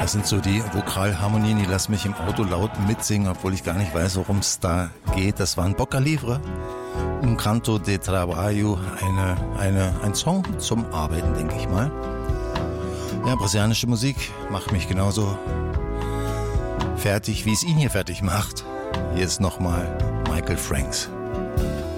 Das sind so die Vokalharmonien, die lassen mich im Auto laut mitsingen, obwohl ich gar nicht weiß, worum es da geht. Das war ein Boca Livre, un canto de trabalho, ein Song zum Arbeiten, denke ich mal. Ja, brasilianische Musik macht mich genauso fertig, wie es ihn hier fertig macht. Hier ist nochmal Michael Franks.